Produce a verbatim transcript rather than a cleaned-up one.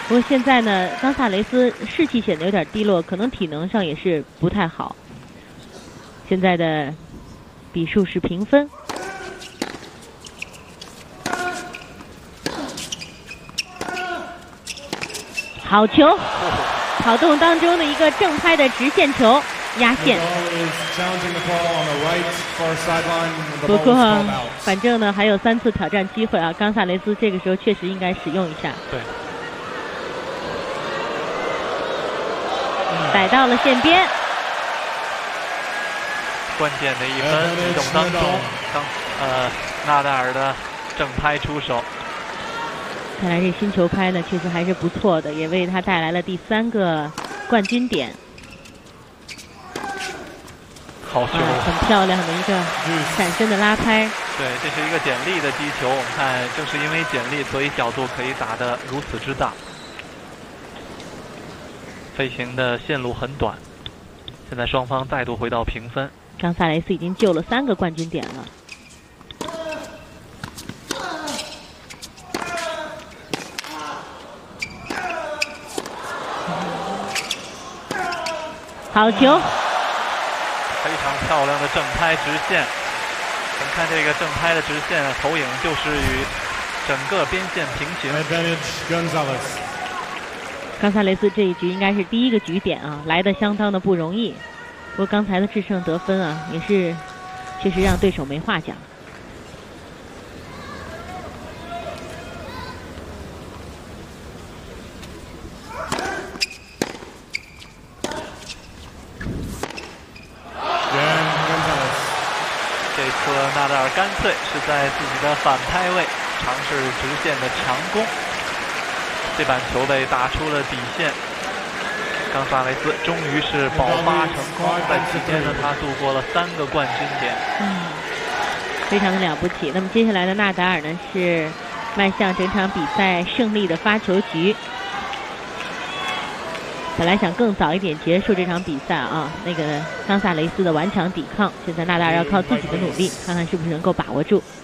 不过现在呢，冈萨雷斯士气显得有点低落，可能体能上也是不太好。现在的比数是平分。好球！跑动当中的一个正拍的直线球压线。不过，反正呢还有三次挑战机会啊，冈萨雷斯这个时候确实应该使用一下。 对。 摆到了线边。 关键的一分移动当中，刚呃纳达尔的正拍出手。 看来这新球拍呢，确实还是不错的，也为他带来了第三个冠军点。 好球、 啊！很漂亮的一个闪身的拉拍。 对，这是一个简历的击球。我们看，正是因为简历，所以角度可以打得如此之大。飞行的线路很短。现在双方再度回到平分。 冈萨雷斯已经救了三个冠军点了。好球！ 非常漂亮的正拍直线。我们看这个正拍的直线投影，就是与整个边线平行。 冈萨雷斯这一局应该是第一个局点啊，来的相当的不容易。不过刚才的制胜得分啊，也是确实让对手没话讲。 这次纳达尔干脆是在自己的反拍位尝试直线的强攻，这板球被打出了底线。冈萨雷斯终于是爆发成功，在期间呢，他度过了三个冠军点， 嗯，非常的了不起。那么接下来的纳达尔呢，是迈向整场比赛胜利的发球局。本来想更早一点结束这场比赛啊，那个冈萨雷斯的顽强抵抗，现在纳达尔要靠自己的努力，看看是不是能够把握住。